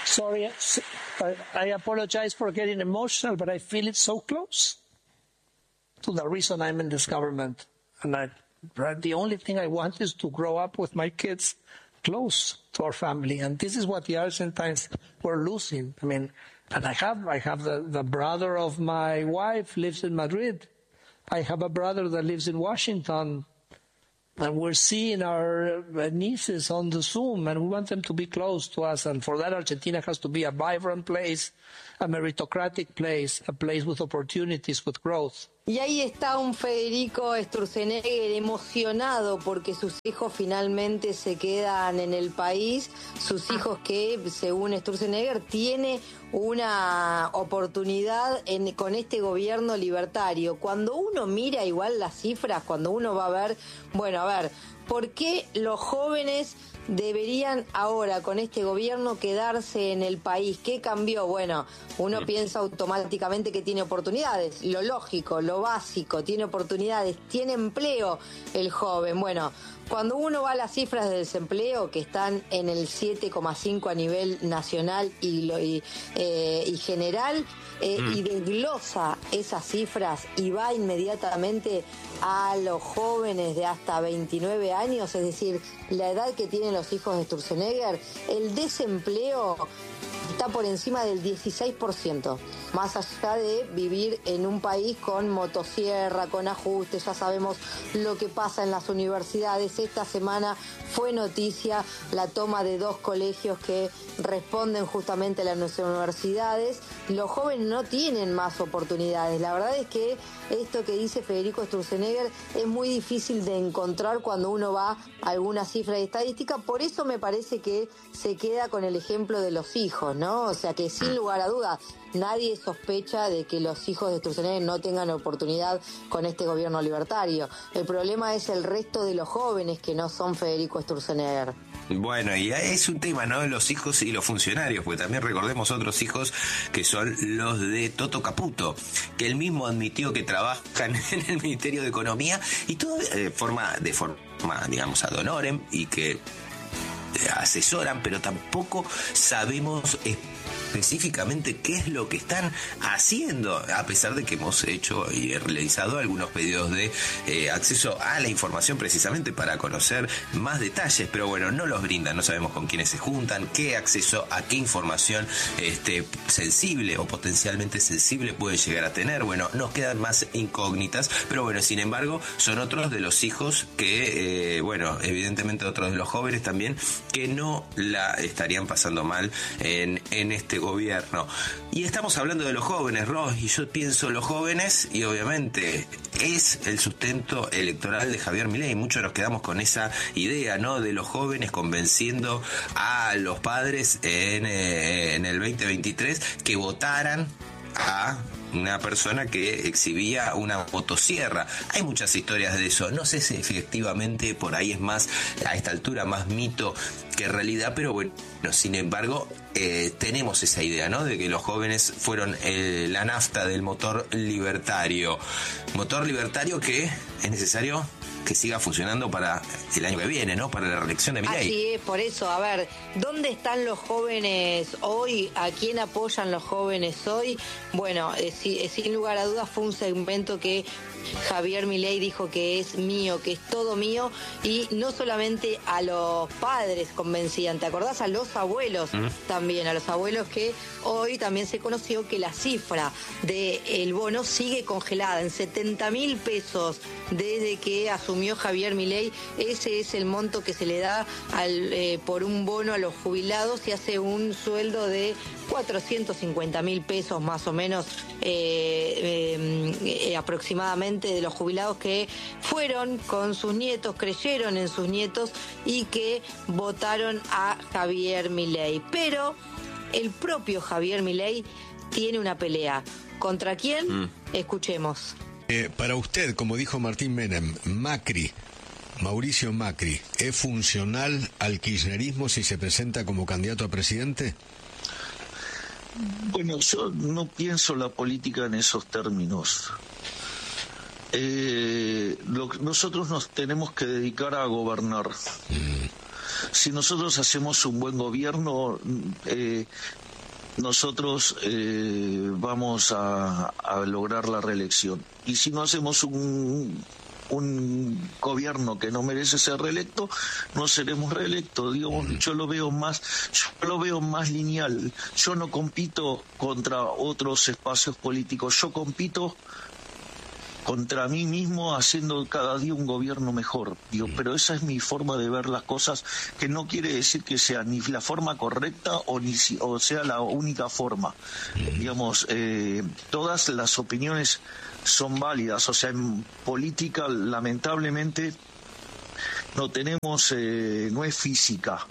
Sorry, I apologize for getting emotional, but I feel it so close to the reason I'm in this government. And the only thing I want is to grow up with my kids close to our family. And this is what the Argentines were losing. I mean, and I have the brother of my wife lives in Madrid. I have a brother that lives in Washington. And we're seeing our nieces on the Zoom, and we want them to be close to us. And for that, Argentina has to be a vibrant place, a meritocratic place, a place with opportunities, with growth. Y ahí está un Federico Sturzenegger emocionado porque sus hijos finalmente se quedan en el país, sus hijos que, según Sturzenegger, tiene una oportunidad con este gobierno libertario. Cuando uno mira igual las cifras, cuando uno va a ver, bueno, a ver, ¿por qué los jóvenes deberían ahora con este gobierno quedarse en el país? ¿Qué cambió? Bueno, uno piensa automáticamente que tiene oportunidades, lo lógico, lo básico, tiene oportunidades, tiene empleo el joven. Bueno, cuando uno va a las cifras de desempleo que están en el 7,5 a nivel nacional y general, y desglosa esas cifras y va inmediatamente a los jóvenes de hasta 29 años, es decir, la edad que tienen los hijos de Sturzenegger, el desempleo está por encima del 16%, más allá de vivir en un país con motosierra, con ajustes. Ya sabemos lo que pasa en las universidades. Esta semana fue noticia la toma de 2 colegios que responden justamente a las universidades. Los jóvenes no tienen más oportunidades. La verdad es que esto que dice Federico Sturzenegger es muy difícil de encontrar cuando uno va a alguna cifra de estadística. Por eso me parece que se queda con el ejemplo de los hijos, ¿no? O sea que sin lugar a dudas nadie sospecha de que los hijos de Sturzenegger no tengan oportunidad con este gobierno libertario. El problema es el resto de los jóvenes que no son Federico Sturzenegger. Bueno, y es un tema, ¿no? Los hijos y los funcionarios, porque también recordemos otros hijos que son los de Toto Caputo, que él mismo admitió que trabajan en el Ministerio de Economía y todo de forma, digamos, ad honorem, y que asesoran, pero tampoco sabemos específicamente qué es lo que están haciendo, a pesar de que hemos hecho y realizado algunos pedidos de acceso a la información precisamente para conocer más detalles, pero bueno, no los brindan, no sabemos con quiénes se juntan, qué acceso a qué información sensible o potencialmente sensible puede llegar a tener. Bueno, nos quedan más incógnitas, pero bueno, sin embargo, son otros de los hijos que, bueno, evidentemente otros de los jóvenes también, que no la estarían pasando mal en este gobierno. Y estamos hablando de los jóvenes, Ros, y yo pienso los jóvenes, y obviamente es el sustento electoral de Javier Milei. Muchos nos quedamos con esa idea, ¿no?, de los jóvenes convenciendo a los padres en el 2023 que votaran a una persona que exhibía una motosierra. Hay muchas historias de eso. No sé si efectivamente por ahí es más, a esta altura, más mito que realidad, pero bueno, sin embargo, tenemos esa idea, ¿no?, de que los jóvenes fueron la nafta del motor libertario. Motor libertario que es necesario que siga funcionando para el año que viene, ¿no?, para la reelección de Milei. Así es, por eso, a ver, ¿dónde están los jóvenes hoy? ¿A quién apoyan los jóvenes hoy? Bueno, sin lugar a dudas fue un segmento que Javier Milei dijo que es mío, que es todo mío, y no solamente a los padres convencían, ¿te acordás? A los abuelos también, a los abuelos, que hoy también se conoció que la cifra del bono sigue congelada en 70.000 pesos desde que asumió Javier Milei. Ese es el monto que se le da por un bono a los jubilados, y hace un sueldo de 450.000 pesos más o menos aproximadamente, de los jubilados que fueron con sus nietos, creyeron en sus nietos y que votaron a Javier Milei. Pero el propio Javier Milei tiene una pelea. ¿Contra quién? Escuchemos. Para usted, como dijo Martín Menem, Mauricio Macri, ¿es funcional al kirchnerismo si se presenta como candidato a presidente? Bueno, yo no pienso la política en esos términos. Nosotros nos tenemos que dedicar a gobernar. si nosotros hacemos un buen gobierno, nosotros vamos a lograr la reelección. Y si no hacemos un gobierno que no merece ser reelecto, no seremos reelectos. Digamos, yo lo veo más lineal. Yo no compito contra otros espacios políticos, yo compito contra mí mismo, haciendo cada día un gobierno mejor. Digo, pero esa es mi forma de ver las cosas, que no quiere decir que sea ni la forma correcta o sea la única forma. Digamos, todas las opiniones son válidas. O sea, en política, lamentablemente, no es física.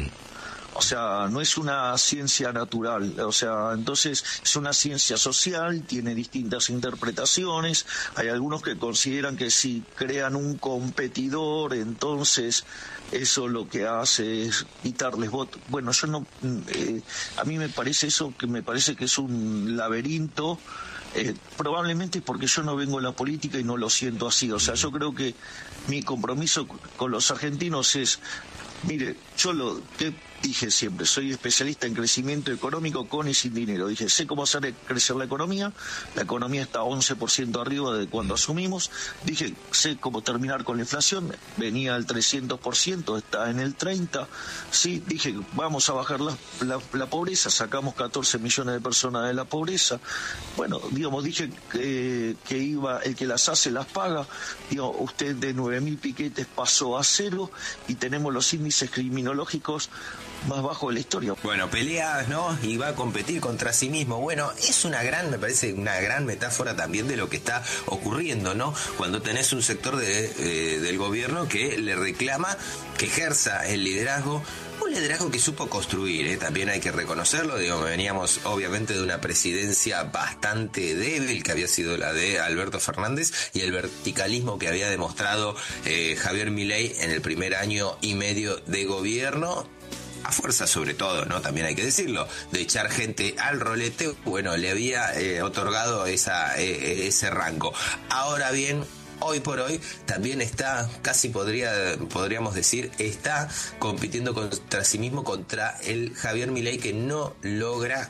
O sea, no es una ciencia natural, o sea, entonces es una ciencia social, tiene distintas interpretaciones. Hay algunos que consideran que si crean un competidor, entonces eso lo que hace es quitarles votos. Bueno, yo no, a mí me parece que es un laberinto. Probablemente porque yo no vengo de la política y no lo siento así. O sea, yo creo que mi compromiso con los argentinos es, mire, yo dije siempre, soy especialista en crecimiento económico con y sin dinero. Dije, sé cómo hacer crecer la economía está 11% arriba de cuando asumimos. Dije, sé cómo terminar con la inflación, venía al 300%, está en el 30%. Sí, dije, vamos a bajar la pobreza, sacamos 14 millones de personas de la pobreza. Bueno, digamos, dije que iba, el que las hace las paga. Digo, usted de 9.000 piquetes pasó a 0 y tenemos los índices criminológicos más bajo de la historia. Bueno, pelea, ¿no? Y va a competir contra sí mismo. Bueno, es me parece una gran metáfora también de lo que está ocurriendo, ¿no? Cuando tenés un sector del gobierno que le reclama que ejerza el liderazgo. Un liderazgo que supo construir, también hay que reconocerlo. Digo, veníamos obviamente de una presidencia bastante débil, que había sido la de Alberto Fernández, y el verticalismo que había demostrado Javier Milei en el primer año y medio de gobierno, a fuerza sobre todo, ¿no? También hay que decirlo, de echar gente al rolete. Bueno, le había otorgado ese rango. Ahora bien, hoy por hoy también está, casi podríamos decir, está compitiendo contra sí mismo, contra el Javier Milei, que no logra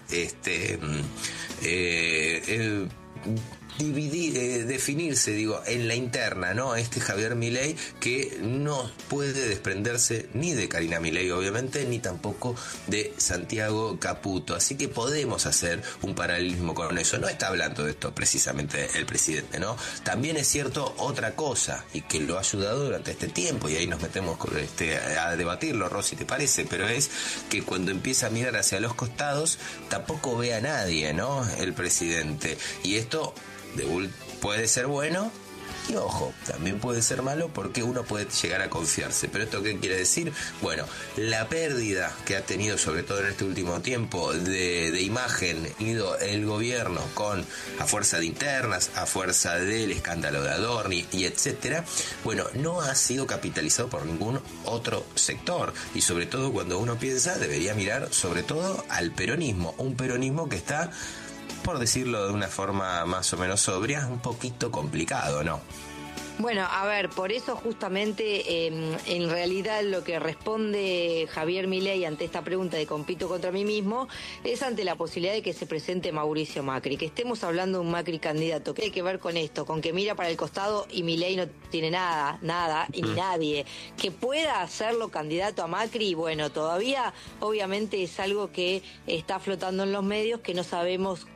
definirse, digo, en la interna, ¿no? Javier Milei, que no puede desprenderse ni de Karina Milei, obviamente, ni tampoco de Santiago Caputo. Así que podemos hacer un paralelismo con eso. No está hablando de esto precisamente el presidente, ¿no? También es cierto otra cosa, y que lo ha ayudado durante este tiempo, y ahí nos metemos a debatirlo, Rosy, ¿te parece? Pero es que cuando empieza a mirar hacia los costados, tampoco ve a nadie, ¿no? El presidente. Y esto puede ser bueno, y ojo, también puede ser malo, porque uno puede llegar a confiarse. ¿Pero esto qué quiere decir? Bueno, la pérdida que ha tenido, sobre todo en este último tiempo, de imagen el gobierno, a fuerza de internas, a fuerza del escándalo de Adorni y etcétera, bueno, no ha sido capitalizado por ningún otro sector. Y sobre todo, cuando uno piensa, debería mirar sobre todo al peronismo, un peronismo que está, por decirlo de una forma más o menos sobria, un poquito complicado, ¿no? Bueno, a ver, por eso justamente en realidad lo que responde Javier Milei ante esta pregunta de compito contra mí mismo es ante la posibilidad de que se presente Mauricio Macri, que estemos hablando de un Macri candidato. ¿Qué hay que ver con esto? Con que mira para el costado y Milei no tiene nada y nadie. Que pueda hacerlo candidato a Macri, bueno, todavía obviamente es algo que está flotando en los medios, que no sabemos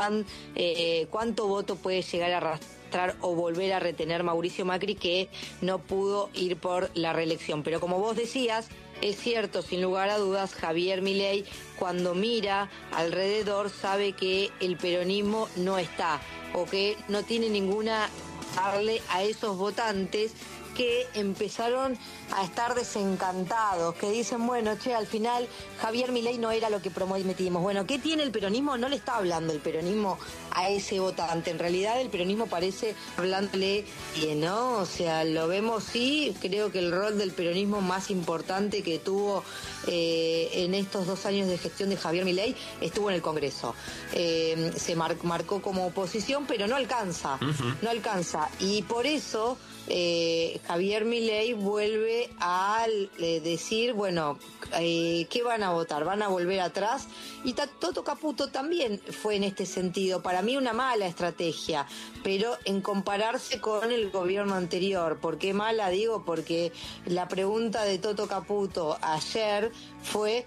cuánto voto puede llegar a arrastrar o volver a retener Mauricio Macri, que no pudo ir por la reelección. Pero como vos decías, es cierto, sin lugar a dudas, Javier Milei, cuando mira alrededor, sabe que el peronismo no está, o que no tiene ninguna darle a esos votantes que empezaron a estar desencantados, que dicen, bueno, al final Javier Milei no era lo que prometimos. Bueno, ¿qué tiene el peronismo? No le está hablando el peronismo a ese votante. En realidad el peronismo parece hablándole, ¿no? O sea, lo vemos, sí, creo que el rol del peronismo más importante que tuvo en estos 2 años de gestión de Javier Milei estuvo en el Congreso. Se marcó como oposición, pero no alcanza, no alcanza. Y por eso Javier Milei vuelve a decir, bueno, ¿qué van a votar? ¿Van a volver atrás? Y Toto Caputo también fue en este sentido. Para mí una mala estrategia, pero en compararse con el gobierno anterior. ¿Por qué mala? Digo, porque la pregunta de Toto Caputo ayer fue,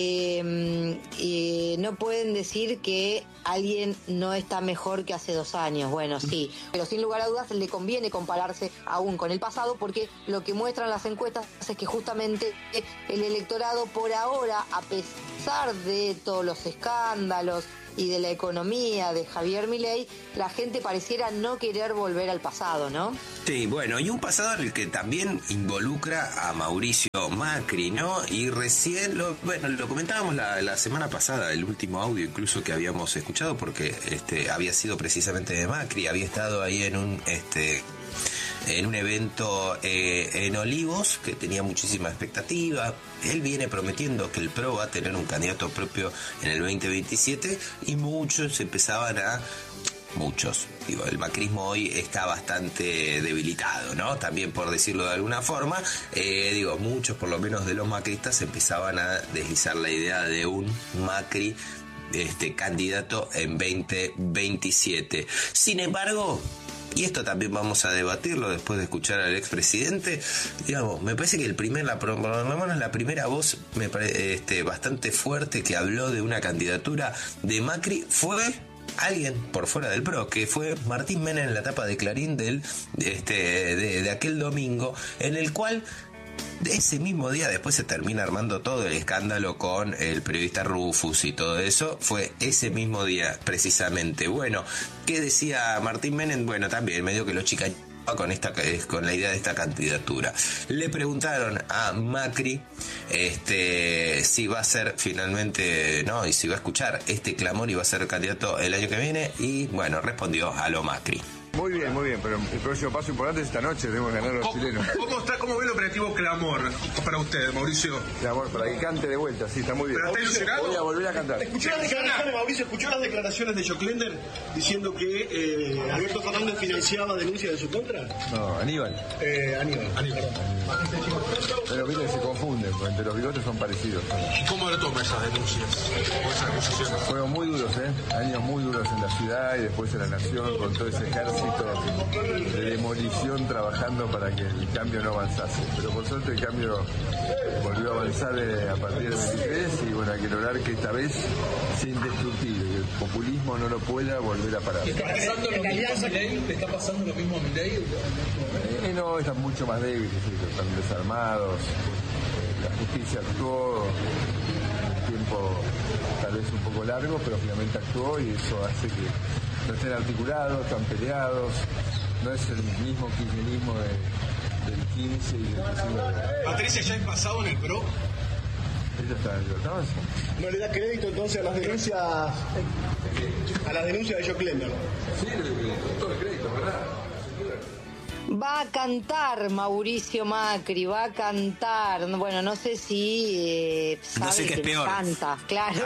no pueden decir que alguien no está mejor que hace 2 años. Bueno, sí, pero sin lugar a dudas le conviene compararse aún con el pasado, porque lo que muestran las encuestas es que justamente el electorado por ahora, a pesar de todos los escándalos y de la economía de Javier Milei, la gente pareciera no querer volver al pasado, ¿no? Sí, bueno, y un pasado en el que también involucra a Mauricio Macri, ¿no? Y recién, lo comentábamos la semana pasada, el último audio incluso que habíamos escuchado, porque había sido precisamente de Macri, había estado ahí en un evento en Olivos, que tenía muchísima expectativa. Él viene prometiendo que el PRO va a tener un candidato propio en el 2027 y muchos empezaban el macrismo hoy está bastante debilitado, ¿no? También, por decirlo de alguna forma, muchos por lo menos de los macristas empezaban a deslizar la idea de un Macri candidato en 2027. Sin embargo, y esto también vamos a debatirlo después de escuchar al expresidente, me parece que por lo menos la primera voz bastante fuerte que habló de una candidatura de Macri fue alguien por fuera del PRO, que fue Martín Menem en la tapa de Clarín de aquel domingo, en el cual ese mismo día después se termina armando todo el escándalo con el periodista Rufus y todo eso. Fue ese mismo día precisamente. Bueno, ¿qué decía Martín Menem? Bueno, también medio que lo chicañaba con la idea de esta candidatura. Le preguntaron a Macri si va a ser finalmente, ¿no? Y si va a escuchar este clamor y va a ser candidato el año que viene, y bueno, respondió a lo Macri. Muy bien, pero el próximo paso importante es esta noche, tenemos que ganar a los chilenos. ¿Cómo ve el operativo Clamor para usted, Mauricio? Clamor, para que cante de vuelta, sí, está muy bien. ¿Pero está ilusionado? Voy a volver a cantar. ¿Escuchó las declaraciones de Joclender diciendo que Alberto Fernández financiaba denuncias de su contra? No, Aníbal. Aníbal. Pero viste que se confunden, porque entre los bigotes son parecidos. ¿Y cómo le toma esas denuncias o esas acusaciones? Fueron muy duros, años muy duros en la ciudad y después en la nación, con todo ese ejército de demolición trabajando para que el cambio no avanzase. Pero por suerte el cambio volvió a avanzar a partir del 23 y bueno, hay que lograr que esta vez sea indestructible, que el populismo no lo pueda volver a parar. ¿Está pasando lo mismo a Milei? ¿Le está pasando lo mismo a Milei? No, están mucho más débiles, están desarmados, la justicia actuó un tiempo tal vez un poco largo, pero finalmente actuó y eso hace que no estén articulados, están peleados, no es el mismo kirchnerismo del 15 y del 19. ¿Patricia ya es pasado en el PRO? Ella está en libertad. ¿No le da crédito entonces a las denuncias de Joclender? Sí, todo el crédito, ¿verdad? Va a cantar Mauricio Macri, va a cantar. Bueno, no sé si sabe no sé qué es peor. Canta, claro.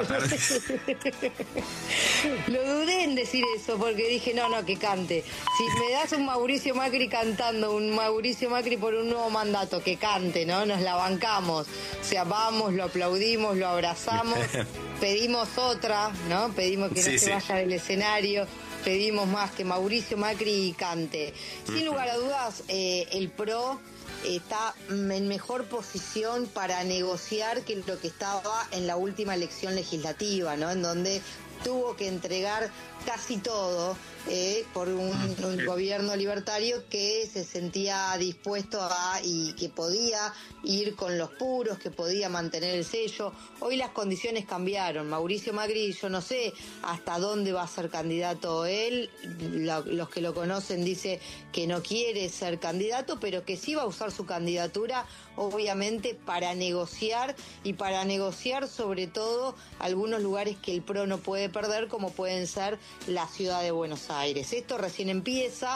Lo dudé en decir eso porque dije, no, que cante. Si me das un Mauricio Macri cantando, un Mauricio Macri por un nuevo mandato, que cante, ¿no? Nos la bancamos. O sea, vamos, lo aplaudimos, lo abrazamos, pedimos otra, ¿no? Pedimos que no se vaya del escenario. Pedimos más que Mauricio Macri cante. Sin lugar a dudas, el PRO está en mejor posición para negociar que lo que estaba en la última elección legislativa, ¿no? En donde tuvo que entregar casi todo por un gobierno libertario que se sentía dispuesto y que podía ir con los puros, que podía mantener el sello. Hoy las condiciones cambiaron. Mauricio Macri, yo no sé hasta dónde va a ser candidato él. Los que lo conocen dice que no quiere ser candidato, pero que sí va a usar su candidatura, obviamente, para negociar sobre todo algunos lugares que el PRO no puede perder, como pueden ser la ciudad de Buenos Aires. Esto recién empieza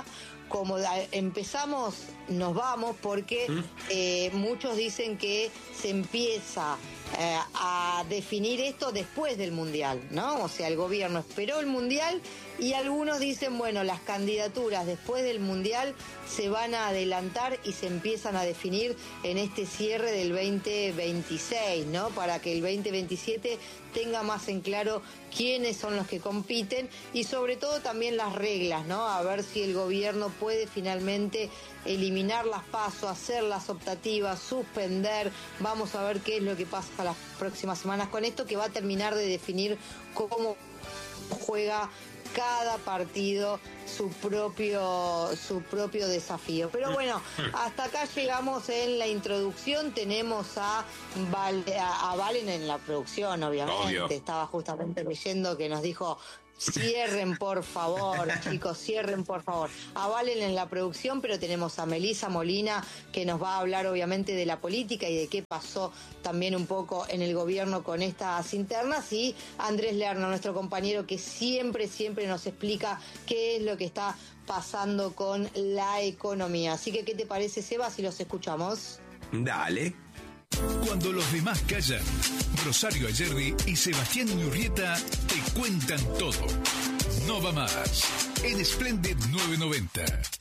como empezamos, nos vamos, porque muchos dicen que se empieza a definir esto después del Mundial, ¿no? O sea, el gobierno esperó el Mundial y algunos dicen, bueno, las candidaturas después del Mundial se van a adelantar y se empiezan a definir en este cierre del 2026, ¿no? Para que el 2027 tenga más en claro quiénes son los que compiten y sobre todo también las reglas, ¿no? A ver si el gobierno puede finalmente eliminar las PASO, hacer las optativas, suspender. Vamos a ver qué es lo que pasa las próximas semanas con esto, que va a terminar de definir cómo juega cada partido su propio desafío. Pero bueno, hasta acá llegamos en la introducción. Tenemos a Valen en la producción, obviamente. Obvio. Estaba justamente leyendo que nos dijo: cierren por favor, chicos, cierren por favor. A Valen en la producción, pero tenemos a Melissa Molina, que nos va a hablar obviamente de la política y de qué pasó también un poco en el gobierno con estas internas, y Andrés Lerner, nuestro compañero, que siempre nos explica qué es lo que está pasando con la economía. Así que, ¿qué te parece, Seba, si los escuchamos? Dale. Cuando los demás callan, Rosario Ayerdi y Sebastián Urrieta te cuentan todo. No va más. En Splendid 990.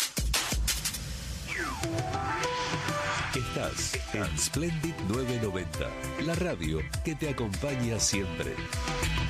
Estás en Splendid 990, la radio que te acompaña siempre.